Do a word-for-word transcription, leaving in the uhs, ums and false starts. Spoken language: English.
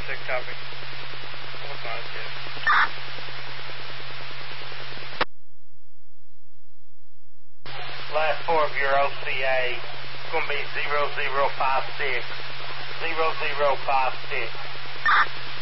six, copy. one five six. Last four of your O C A is going to be zero zero five six. zero zero five six.